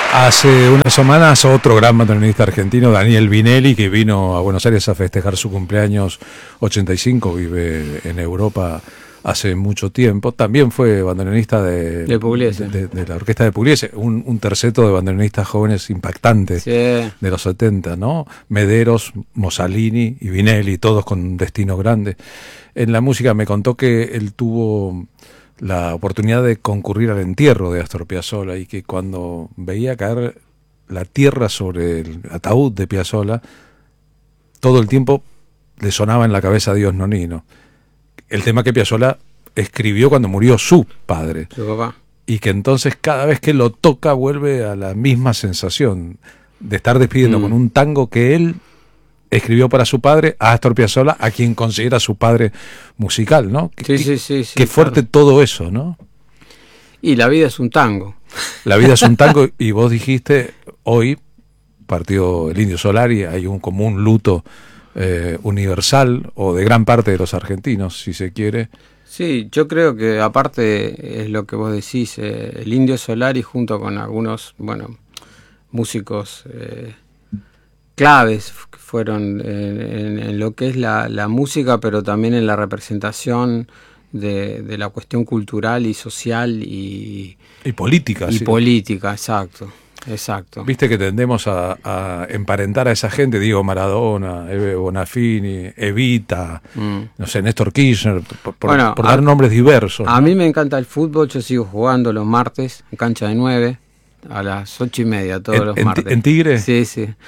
Hace unas semanas otro gran bandoneonista argentino, Daniel Vinelli, que vino a Buenos Aires a festejar su cumpleaños 85, vive en Europa hace mucho tiempo. También fue bandoneonista de Pugliese. De la orquesta de Pugliese, un terceto de bandoneonistas jóvenes impactantes, sí, de los 70, ¿no? Mederos, Mossalini y Vinelli, todos con destinos grandes. En la música me contó que él tuvo la oportunidad de concurrir al entierro de Astor Piazzolla y que cuando veía caer la tierra sobre el ataúd de Piazzolla, todo el tiempo le sonaba en la cabeza Dios Nonino, el tema que Piazzolla escribió cuando murió su padre, su papá, y que entonces cada vez que lo toca vuelve a la misma sensación de estar despidiendo con un tango que él escribió para su padre, a Astor Piazzolla, a quien considera su padre musical, ¿no? Sí, qué fuerte, claro, todo eso, ¿no? Y la vida es un tango. La vida es un tango, y vos dijiste, hoy partió el Indio Solari, hay como un luto universal, o de gran parte de los argentinos, si se quiere. Sí, yo creo que aparte es lo que vos decís, el Indio Solari junto con algunos, músicos claves que fueron en lo que es la música, pero también en la representación de la cuestión cultural y social y política. Y sí, política, exacto. Viste que tendemos a emparentar a esa gente, Diego Maradona, Eve Bonafini, Evita, no sé, Néstor Kirchner, por dar nombres diversos. A mí me encanta el fútbol, yo sigo jugando los martes en cancha de 9. A las 8:30 todos los martes. ¿En Tigre? Sí.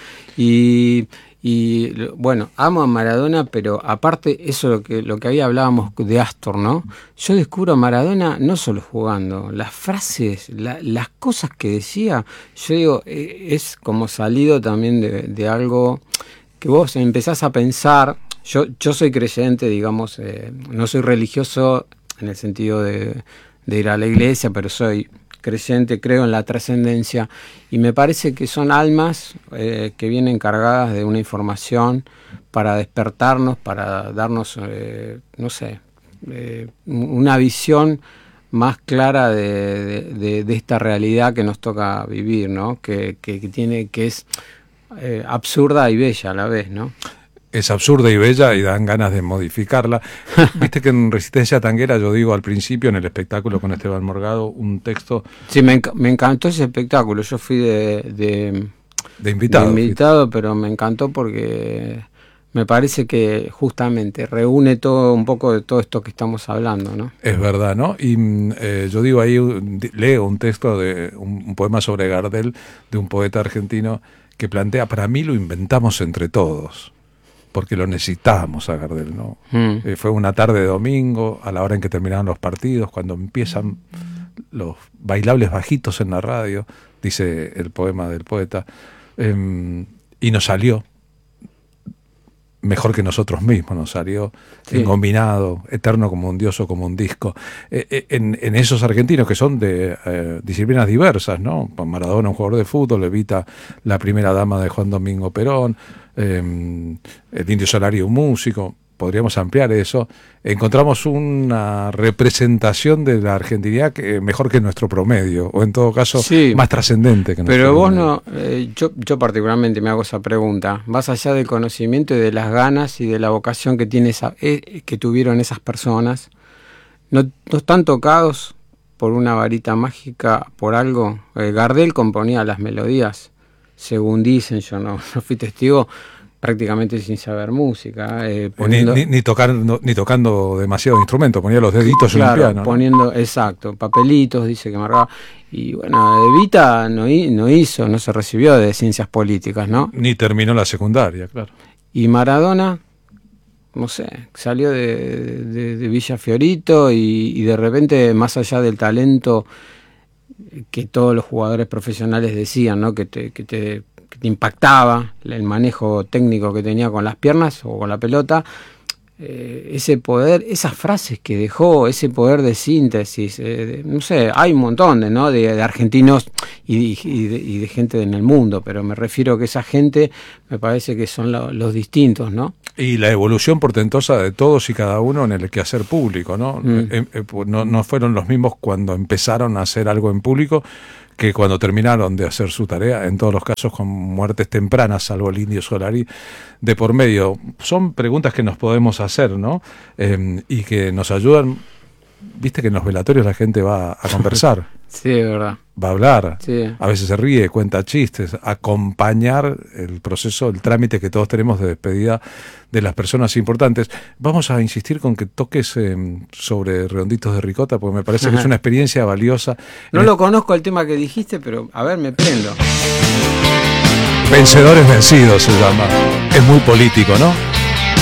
Y bueno, amo a Maradona, pero aparte eso lo que ahí hablábamos de Astor, ¿no? Yo descubro a Maradona no solo jugando, las frases, las cosas que decía, yo digo, es como salido también de algo que vos empezás a pensar. Yo soy creyente, digamos, no soy religioso en el sentido de ir a la iglesia, pero soy creyente, creo en la trascendencia, y me parece que son almas que vienen cargadas de una información para despertarnos, para darnos, una visión más clara de esta realidad que nos toca vivir, ¿no? Que es absurda y bella a la vez, ¿no? Es absurda y bella y dan ganas de modificarla. Viste que en Resistencia Tanguera, yo digo al principio, en el espectáculo con Esteban Morgado, un texto... Sí, me encantó ese espectáculo. Yo fui de invitado, pero me encantó porque me parece que justamente reúne todo un poco de todo esto que estamos hablando, ¿no? Es verdad, ¿no? Y yo digo ahí, leo un texto de un poema sobre Gardel, de un poeta argentino, que plantea, para mí lo inventamos entre todos, porque lo necesitábamos a Gardel, ¿no? Fue una tarde de domingo, a la hora en que terminaron los partidos, cuando empiezan los bailables bajitos en la radio, dice el poema del poeta, y nos salió mejor que nosotros mismos, nos salió engominado, eterno como un dios o como un disco. En esos argentinos que son de disciplinas diversas, ¿no? Maradona, un jugador de fútbol, Evita, la primera dama de Juan Domingo Perón, el Indio Solari, un músico, podríamos ampliar eso. Encontramos una representación de la argentinidad que mejor que nuestro promedio, o en todo caso más trascendente que nuestro pero vos promedio. Yo particularmente me hago esa pregunta, más allá del conocimiento y de las ganas y de la vocación que que tuvieron esas personas, ¿no están tocados por una varita mágica, por algo? Gardel componía las melodías, según dicen, yo no fui testigo, prácticamente sin saber música, poniendo, ni tocando demasiado instrumento, ponía los deditos en el piano, poniendo, exacto, papelitos, dice que marcaba. Y bueno, Evita no se recibió de ciencias políticas, ¿no? Ni terminó la secundaria, claro. Y Maradona, no sé, salió de Villa Fiorito y de repente, más allá del talento que todos los jugadores profesionales decían, ¿no? Que te impactaba el manejo técnico que tenía con las piernas o con la pelota, ese poder, esas frases que dejó, ese poder de síntesis, no sé, hay un montón de argentinos y de gente en el mundo, pero me refiero que esa gente me parece que son los distintos, ¿no? Y la evolución portentosa de todos y cada uno en el quehacer público, ¿no? No fueron los mismos cuando empezaron a hacer algo en público que cuando terminaron de hacer su tarea, en todos los casos con muertes tempranas, salvo el Indio Solari, de por medio. Son preguntas que nos podemos hacer, ¿no? Y que nos ayudan. Viste que en los velatorios la gente va a conversar. Sí, es verdad. Va a hablar, sí. A veces se ríe, cuenta chistes, acompañar el proceso, el trámite que todos tenemos de despedida de las personas importantes. Vamos a insistir con que toques sobre Redonditos de Ricota, porque me parece que es una experiencia valiosa. No lo conozco el tema que dijiste, pero a ver, me prendo. Vencedores vencidos se llama. Es muy político, ¿no?